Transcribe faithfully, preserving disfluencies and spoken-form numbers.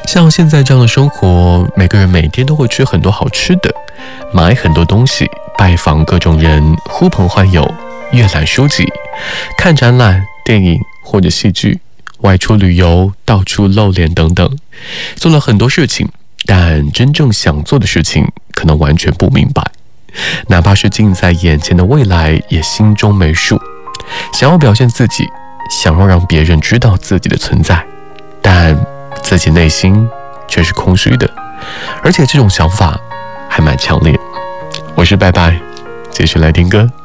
像现在这样的生活，每个人每天都会吃很多好吃的，买很多东西，拜访各种人，呼朋唤友，阅览书籍，看展览、电影或者戏剧，外出旅游，到处露脸等等，做了很多事情，但真正想做的事情可能完全不明白，哪怕是近在眼前的未来，也心中没数。想要表现自己，想要让别人知道自己的存在，但自己内心却是空虚的，而且这种想法还蛮强烈。我是拜拜，继续来听歌。